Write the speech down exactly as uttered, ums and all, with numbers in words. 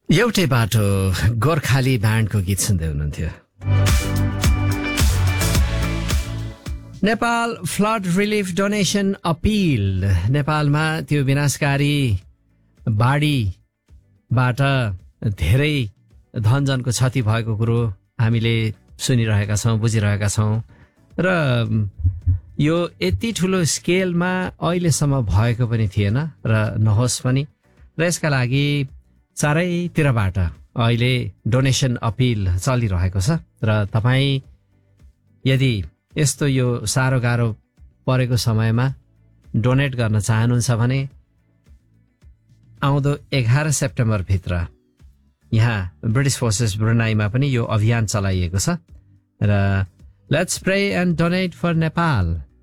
एउटै बाटो गोर्खाली ब्यान्डको गीत सुन्दै हुनुहुन्थ्यो। Nepal flood relief donation appeal. नेपालमा त्यो विनाशकारी बाढीबाट धेरै धनजनको क्षति भएको कुरो हामीले सुनिरहेका छौँ, बुझिरहेका छौँ र यो यति ठुलो स्केलमा अहिलेसम्म भएको पनि थिएन र नहोस् पनि, र यसका लागि चारैतिरबाट अहिले डोनेसन अपिल चलिरहेको छ। र तपाईँ यदि यस्तो यो साह्रो गाह्रो परेको समयमा डोनेट गर्न चाहनुहुन्छ भने आउँदो एघार सेप्टेम्बरभित्र यहाँ ब्रिटिस फोर्सेस ब्रुनाईमा पनि यो अभियान चलाइएको छ र let's pray and donate for Nepal